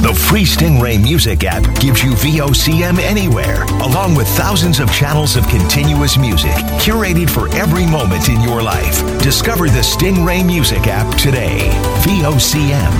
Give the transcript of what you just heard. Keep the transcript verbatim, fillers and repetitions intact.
The free Stingray Music app gives you V O C M anywhere, along with thousands of channels of continuous music, curated for every moment in your life. Discover the Stingray Music app today. V O C M,